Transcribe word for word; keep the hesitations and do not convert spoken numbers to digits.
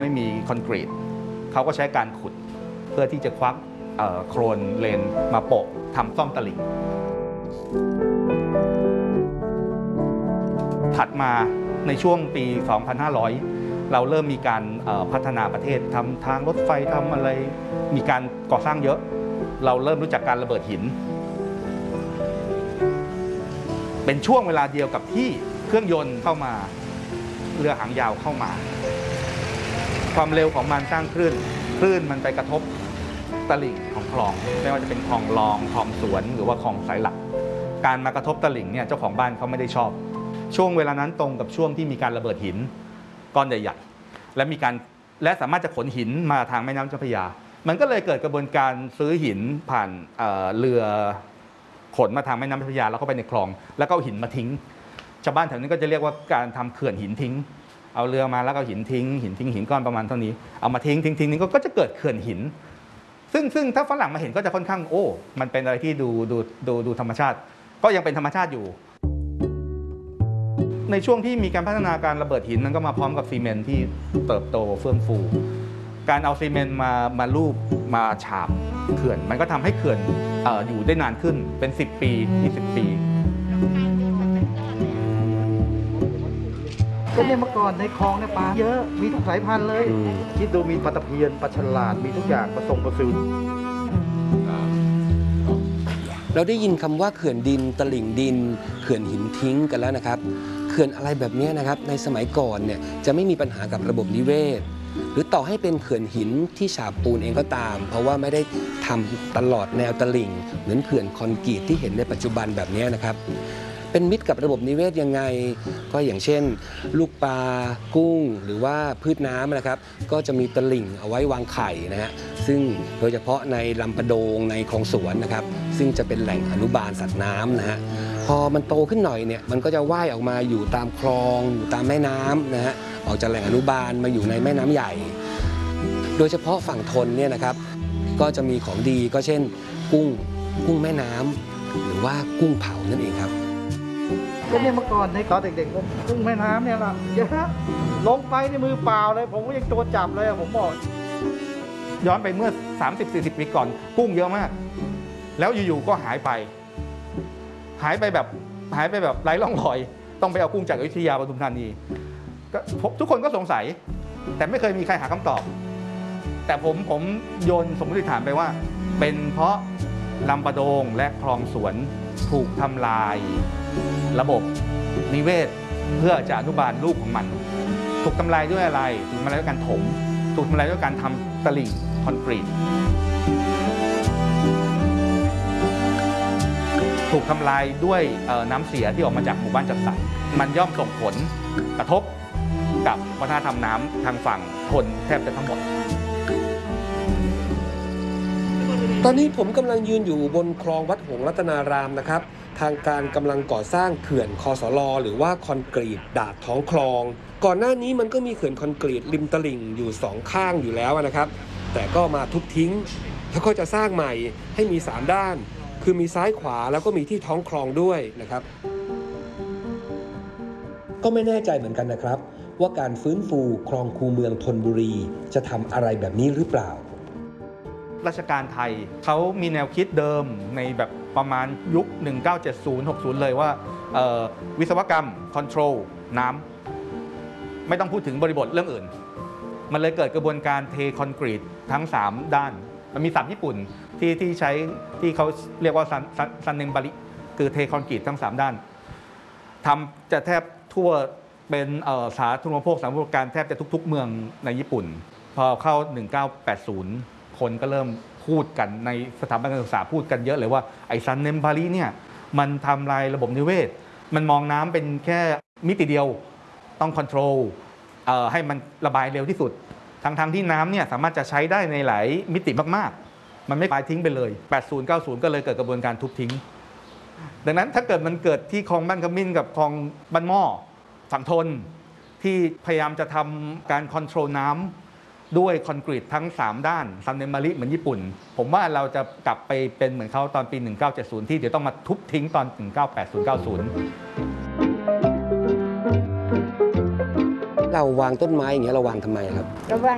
ไม่มีคอนกรีตเขาก็ใช้การขุดเพื่อที่จะควักโครนเลนมาโปะทำซ่อมตลิ่งถัดมาในช่วงปี สองพันห้าร้อย เราเริ่มมีการพัฒนาประเทศทำทางรถไฟทำอะไรมีการก่อสร้างเยอะเราเริ่มรู้จักการระเบิดหินเป็นช่วงเวลาเดียวกับที่เครื่องยนต์เข้ามาเรือหางยาวเข้ามาความเร็วของมันสร้างคลื่นคลื่นมันไปกระทบตลิ่งของคลองไม่ว่าจะเป็นคลองรองคลองสวนหรือว่าคลองสายหลักการมากระทบตลิ่งเนี่ยเจ้าของบ้านเขาไม่ได้ชอบช่วงเวลานั้นตรงกับช่วงที่มีการระเบิดหินก้อนใหญ่ๆและมีการและสามารถจะขนหินมาทางแม่น้ำเจ้าพระยามันก็เลยเกิดกระบวนการซื้อหินผ่าน เอ่อ เรือขนมาทางแม่น้ำเจ้าพระยาแล้วก็ไปในคลองแล้วก็เอาหินมาทิ้งชาวบ้านแถวนี้ก็จะเรียกว่าการทำเขื่อนหินทิ้งเอาเรือมาแล้วก็หินทิ้งหินทิ้งหินก้อนประมาณเท่านี้เอามาทิ้งทิ้งทิ้งนี้ก็จะเกิดเขื่อนหินซึ่งซึ่งถ้าฝรั่งมาเห็นก็จะค่อนข้างโอ้มันเป็นอะไรที่ดูดูดูดูธรรมชาติก็ยังเป็นธรรมชาติอยู่ในช่วงที่มีการพัฒนาการระเบิดหินนั้นก็มาพร้อมกับซีเมนต์ที่เติบโตเฟื่องฟูการเอาซีเมนต์มามาลูบมาฉาบเขื่อนมันก็ทำให้เขื่อน อ, อยู่ได้นานขึ้นเป็นสิบปียี่สิบปีก็เนี่ยเมื่อก่อนในคลองเนี่ยปลาเยอะมีทุกสายพันธุ์เลยคิดดูมีปลาตะเพียนปลาฉลาดมีทุกอย่างผสมผสมเราได้ยินคำว่าเขื่อนดินตลิ่งดินเขื่อนหินทิ้งกันแล้วนะครับเขื่อนอะไรแบบนี้นะครับในสมัยก่อนเนี่ยจะไม่มีปัญหากับระบบนิเวศหรือต่อให้เป็นเขื่อนหินที่ฉาบปูนเองก็ตามเพราะว่าไม่ได้ทำตลอดแนวตลิ่งเหมือนเขื่อนคอนกรีตที่เห็นในปัจจุบันแบบนี้นะครับเป็นมิตรกับระบบนิเวศยังไงก็อย่างเช่นลูกปลากุ้งหรือว่าพืชน้ำนะครับก็จะมีตลิ่งเอาไว้วางไข่นะฮะซึ่งโดยเฉพาะในลำปะโดงในคลองสวนนะครับซึ่งจะเป็นแหล่งอนุบาลสัตว์น้ำนะฮะพอมันโตขึ้นหน่อยเนี่ยมันก็จะว่ายออกมาอยู่ตามคลองอยู่ตามแม่น้ำนะฮะออกจากแหล่งอนุบาลมาอยู่ในแม่น้ำใหญ่โดยเฉพาะฝั่งทนเนี่ยนะครับก็จะมีของดีก็เช่นกุ้งกุ้งแม่น้ำหรือว่ากุ้งเผานั่นเองครับก็เนี่ยเมื่อก่อนในตอนเด็กๆผมกุ้งแม่น้ำเนี่ยล่ะเยอะลงไปในมือเปล่าเลยผมก็ยังตัวจับเลยผมบอกย้อนไปเมื่อ สามสิบสี่สิบ ปีก่อนกุ้งเยอะมากแล้วอยู่ๆก็หายไปหายไปแบบหายไปแบบไร้ร่องรอยต้องไปเอากุ้งจากอยุธยาปทุมธานีก็ทุกคนก็สงสัยแต่ไม่เคยมีใครหาคำตอบแต่ผมผมโยนสมมติฐานไปว่าเป็นเพราะลำปะโดงและคลองสวนถูกทำลายระบบนิเวศเพื่อจะอนุบาลลูกของมันถูกทำลายด้วยอะไรถูกทำลายด้วยการถมถูกทำลายด้วยการทำตลิ่งคอนกรีตถูกทำลายด้วยน้ำเสียที่ออกมาจากหมู่บ้านจัดสรรมันย่อมส่งผลกระทบกับวัฒนธรรมน้ำทางฝั่งทนแทบจะทั้งหมดตอนนี้ผมกำลังยืนอยู่บนคลองวัดหงส์รัตนารามนะครับทางการกำลังก่อสร้างเขื่อนคสล.หรือว่าคอนกรีตดาดท้องคลองก่อนหน้านี้มันก็มีเขื่อนคอนกรีตริมตลิ่งอยู่สองข้างอยู่แล้วนะครับแต่ก็มาทุบทิ้งแล้วก็จะสร้างใหม่ให้มีสามด้านคือมีซ้ายขวาแล้วก็มีที่ท้องคลองด้วยนะครับก็ไม่แน่ใจเหมือนกันนะครับว่าการฟื้นฟูคลองคูเมืองธนบุรีจะทำอะไรแบบนี้หรือเปล่าราชการไทยเขามีแนวคิดเดิมในแบบประมาณยุคหนึ่งเก้าเจ็ดศูนย์ หกสิบเลยว่าวิศวกรรมคอนโทรลน้ำไม่ต้องพูดถึงบริบทเรื่องอื่นมันเลยเกิดกระบวนการเทคอนกรีตทั้งสามด้านมันมีศัพท์ญี่ปุ่นที่ที่ใช้ที่เขาเรียกว่าซันเนมบาริคือเทคอนกรีตทั้งสามด้านทำจะแทบทั่วเป็นสาธารณูปโภคสาธารณูปการแทบจะทุกๆเมืองในญี่ปุ่นพอเข้าหนึ่งเก้าแปดศูนย์คนก็เริ่มพูดกันในสถาบันการศึกษาพูดกันเยอะเลยว่าไอ้ซันเนมบาริเนี่ยมันทำลายระบบนิเวศมันมองน้ำเป็นแค่มิติเดียวต้องคอนโทรลให้มันระบายเร็วที่สุดทั้งทั้งที่น้ำเนี่ยสามารถจะใช้ได้ในหลายมิติมากๆมันไม่ปลายทิ้งไปเลยแปดสิบ เก้าสิบก็เลยเกิดกระบวนการทุบทิ้งดังนั้นถ้าเกิดมันเกิดที่คลองบ้านขมิ้นกับคลองบ้านหม้อฝั่งทนที่พยายามจะทำการคอนโทรลน้ำด้วยคอนกรีตทั้งสามด้านซันเนมบาริเหมือนญี่ปุ่นผมว่าเราจะกลับไปเป็นเหมือนเขาตอนปีหนึ่งเก้าเจ็ดศูนย์ที่เดี๋ยวต้องมาทุบทิ้งตอนหนึ่งเก้าแปดศูนย์ เก้าสิบเราวางต้นไม้อย่างเงี้ยเราวางทำไมครับเราวาง